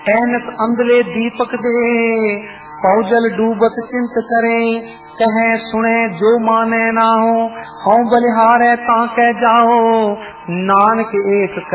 ऐनक अंधले दीपक दे, पौजल डूबत चिंत करे, कहे सुने जो माने ना हो, हूँ बलिहारे ताके जाओ, नानक एक